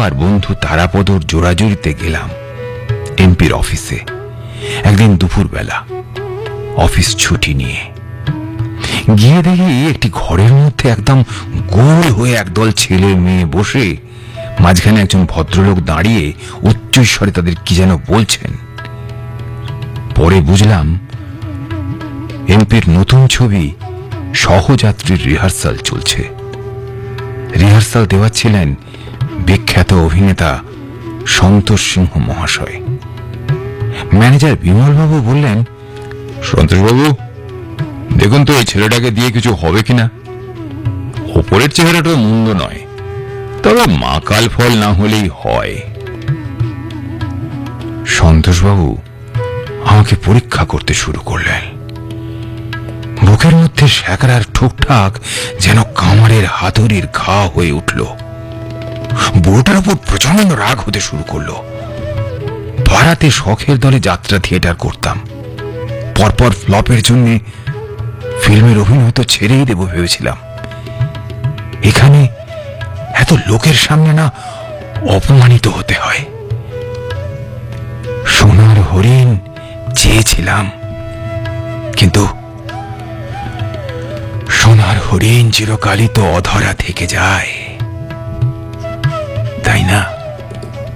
আর বন্ধু তারাপদর জোড়াজুড়িতে গেলাম এমপির অফিসে একদিন দুপুরবেলা, অফিস ছুটি নিয়ে। গিয়ে দেখি একটি ঘরের মধ্যে একদম গোল হয়ে একদল ছেলে মেয়ে বসে, মাঝখানে একজন ভদ্রলোক দাঁড়িয়ে উচ্চস্বরে তাদের কি যেন বলছেন। পরে বুঝলাম এমপির নতুন ছবি সহযাত্রীর রিহার্সাল চলছে। রিহার্সাল দেওয়াচ্ছিলেন বিখ্যাত অভিনেতা সন্তোষ সিংহ মহাশয়। ম্যানেজার বিমলবাবু বললেন, সন্তোষবাবু, দেখুন তো এই ছেলেটাকে দিয়ে কিছু হবে কিনা। ওপরের চেহারাটা মন্দ নয়, তবে মাকাল ফল না হলেই হয়। সন্তোষবাবু আমাকে পরীক্ষা করতে শুরু করলেন। বুকের মধ্যে শ্যাকরার ঠুকঠাক যেন কামারের হাতুড়ির ঘা হয়ে উঠল। বুড়োটার উপর প্রচন্ড রাগ হতে শুরু করলো। পাড়াতে শখের দলে যাত্রা থিয়েটার করতাম। পরপর ফ্লপের জন্য ফিল্মের অভিনয় তো ছেড়েই দেব ভেবেছিলাম। এখানে এত লোকের সামনে না অপমানিত হতে হয়। সোনার হরিণ চেয়েছিলাম, কিন্তু সোনার হরিণ চিরকালই তো অধরা থেকে যায়, তাই না?